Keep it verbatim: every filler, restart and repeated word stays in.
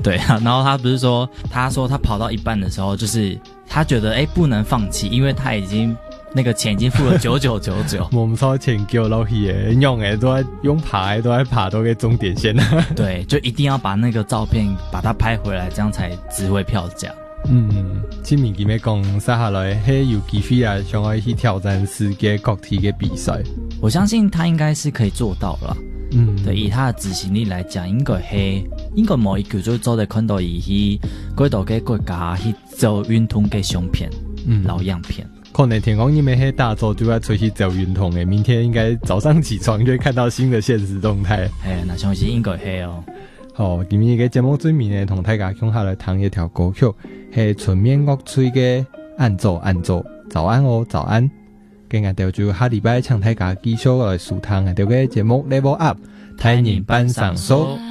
对啊，然后他不是说，他说他跑到一半的时候，就是他觉得哎不能放弃，因为他已经那个钱已经付了九九九九， 我们超钱叫落去的，用的都在用爬的都在爬到个终点线了。 对，就一定要把那个照片把它拍回来，这样才值回票价。 嗯，这物件要讲接下来，迄有机会啊，想要去挑战世界各地的比赛。 我相信他应该是可以做到了。 嗯， 对，以他的执行力来讲，应该係應該冇一句就做得看到伊去幾多個國家去做運動嘅相片，嗯，老樣片。 可能聽講因為迄大洲就要出去走運動誒，明天應該早上起床就會看到新的現實動態。 係，那相信應該係哦。 好，今日嘅節目最面呢，同大家講下來聽一條歌曲，係全面樂吹嘅按做按做，早安哦，早安。今日就就下禮拜請大家繼續來收聽下條嘅節目 Level Up 台人班上手。